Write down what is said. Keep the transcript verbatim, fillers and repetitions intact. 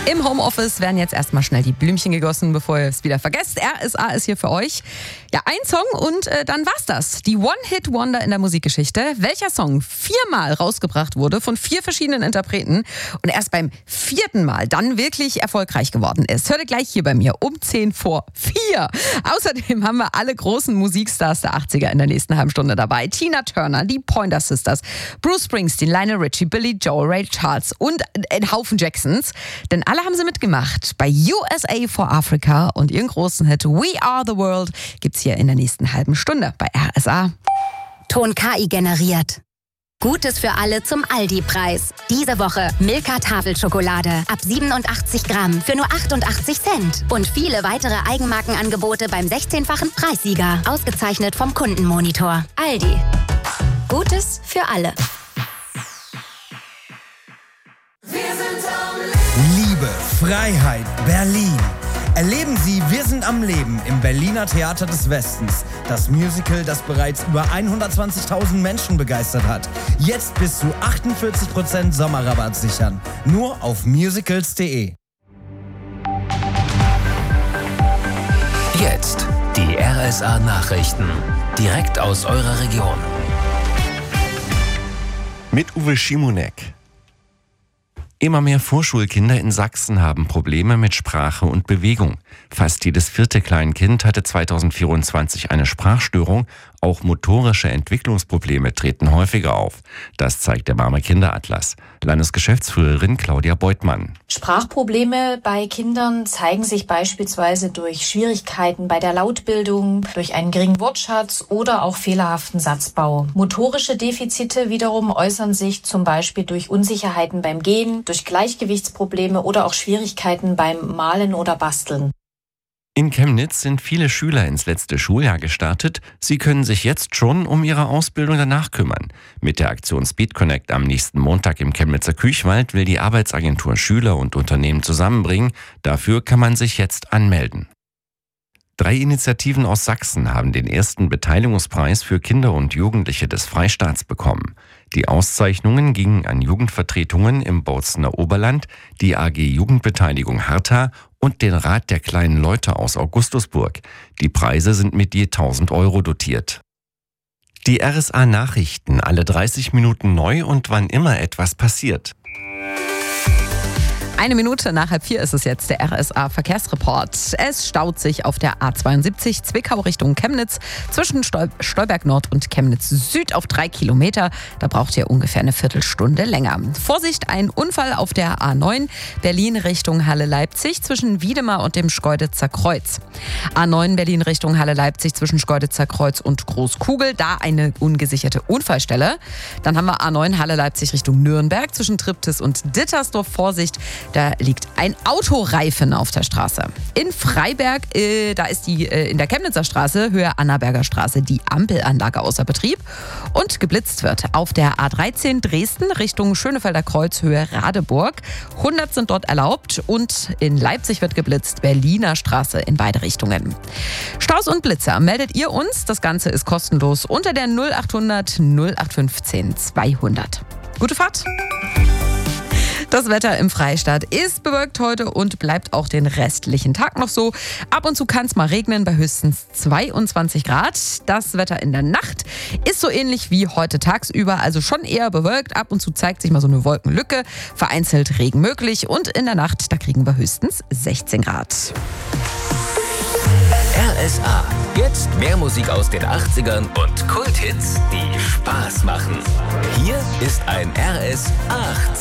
Im Homeoffice werden jetzt erstmal schnell die Blümchen gegossen, bevor ihr es wieder vergesst. R S A ist hier für euch. Ja, ein Song und äh, dann war's das. Die One-Hit-Wonder in der Musikgeschichte. Welcher Song viermal rausgebracht wurde von vier verschiedenen Interpreten und erst beim vierten Mal dann wirklich erfolgreich geworden ist. Hört ihr gleich hier bei mir um zehn vor vier. Außerdem haben wir alle großen Musikstars der achtziger in der nächsten halben Stunde dabei. Tina Turner, die Pointer Sisters, Bruce Springsteen, Lionel Richie, Billy Joel, Ray Charles und ein Haufen Jacksons. Denn alle haben sie mitgemacht bei U S A for Africa und ihren großen Hit We Are the World gibt's hier in der nächsten halben Stunde bei R S A. Ton K I generiert. Gutes für alle zum Aldi-Preis. Diese Woche Milka Tafelschokolade ab siebenundachtzig Gramm für nur achtundachtzig Cent. Und viele weitere Eigenmarkenangebote beim sechzehnfachen Preissieger. Ausgezeichnet vom Kundenmonitor. Aldi. Gutes für alle. Liebe, Freiheit, Berlin. Erleben Sie Wir sind am Leben im Berliner Theater des Westens. Das Musical, das bereits über hundertzwanzigtausend Menschen begeistert hat. Jetzt bis zu achtundvierzig Prozent Sommerrabatt sichern. Nur auf musicals punkt de. Jetzt die R S A-Nachrichten. Direkt aus eurer Region. Mit Uwe Schimonek. Immer mehr Vorschulkinder in Sachsen haben Probleme mit Sprache und Bewegung. Fast jedes vierte Kleinkind hatte zweitausendvierundzwanzig eine Sprachstörung. Auch motorische Entwicklungsprobleme treten häufiger auf. Das zeigt der Barmer Kinderatlas. Landesgeschäftsführerin Claudia Beutmann. Sprachprobleme bei Kindern zeigen sich beispielsweise durch Schwierigkeiten bei der Lautbildung, durch einen geringen Wortschatz oder auch fehlerhaften Satzbau. Motorische Defizite wiederum äußern sich zum Beispiel durch Unsicherheiten beim Gehen, durch Gleichgewichtsprobleme oder auch Schwierigkeiten beim Malen oder Basteln. In Chemnitz sind viele Schüler ins letzte Schuljahr gestartet. Sie können sich jetzt schon um ihre Ausbildung danach kümmern. Mit der Aktion Speed Connect am nächsten Montag im Chemnitzer Küchwald will die Arbeitsagentur Schüler und Unternehmen zusammenbringen. Dafür kann man sich jetzt anmelden. Drei Initiativen aus Sachsen haben den ersten Beteiligungspreis für Kinder und Jugendliche des Freistaats bekommen. Die Auszeichnungen gingen an Jugendvertretungen im Bozener Oberland, die A G Jugendbeteiligung Hertha und den Rat der kleinen Leute aus Augustusburg. Die Preise sind mit je tausend Euro dotiert. Die R S A-Nachrichten alle dreißig Minuten neu und wann immer etwas passiert. Eine Minute nach halb vier ist es jetzt, der R S A-Verkehrsreport. Es staut sich auf der A zweiundsiebzig Zwickau Richtung Chemnitz zwischen Stol- Stolberg Nord und Chemnitz Süd auf drei Kilometer. Da braucht ihr ungefähr eine Viertelstunde länger. Vorsicht, ein Unfall auf der A neun Berlin Richtung Halle-Leipzig zwischen Wiedemar und dem Schkeuditzer Kreuz. A neun Berlin Richtung Halle-Leipzig zwischen Schkeuditzer Kreuz und Großkugel, da eine ungesicherte Unfallstelle. Dann haben wir A neun Halle-Leipzig Richtung Nürnberg zwischen Triptis und Dittersdorf. Vorsicht, da liegt ein Autoreifen auf der Straße. In Freiberg, äh, da ist die äh, in der Chemnitzer Straße, Höhe Annaberger Straße, die Ampelanlage außer Betrieb. Und geblitzt wird auf der A dreizehn Dresden Richtung Schönefelder Kreuz, Höhe Radeburg. hundert sind dort erlaubt und in Leipzig wird geblitzt, Berliner Straße in beide Richtungen. Staus und Blitzer meldet ihr uns. Das Ganze ist kostenlos unter der null achthundert null acht fünfzehn zweihundert. Gute Fahrt! Das Wetter im Freistaat ist bewölkt heute und bleibt auch den restlichen Tag noch so. Ab und zu kann es mal regnen bei höchstens zweiundzwanzig Grad. Das Wetter in der Nacht ist so ähnlich wie heute tagsüber, also schon eher bewölkt. Ab und zu zeigt sich mal so eine Wolkenlücke, vereinzelt Regen möglich und in der Nacht, da kriegen wir höchstens sechzehn Grad. R S A. Jetzt mehr Musik aus den achtzigern und Kulthits, die Spaß machen. Hier ist ein R S achtzig.